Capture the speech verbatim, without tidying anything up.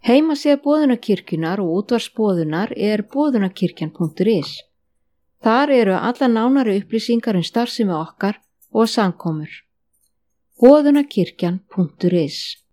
Heimasíða Boðunarkirkjunnar og útvarpsboðunar er boðunarkirkjan punktur is. Þar eru alla nánari upplýsingar um starfsemi okkar og samkomur. boðunarkirkjan punktur is